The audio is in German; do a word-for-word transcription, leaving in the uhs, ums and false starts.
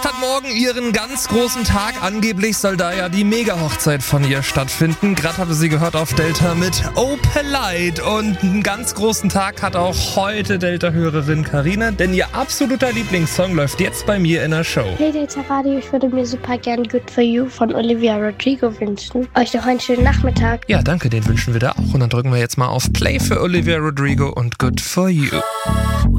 Delta hat morgen ihren ganz großen Tag. Angeblich soll da ja die Mega-Hochzeit von ihr stattfinden. Gerade habe sie gehört auf Delta mit Oh Polite. Und einen ganz großen Tag hat auch heute Delta-Hörerin Karina, denn ihr absoluter Lieblingssong läuft jetzt bei mir in der Show. Hey Delta Radio, ich würde mir super gern Good For You von Olivia Rodrigo wünschen. Euch noch einen schönen Nachmittag. Ja, danke, den wünschen wir da auch. Und dann drücken wir jetzt mal auf Play für Olivia Rodrigo und Good For You.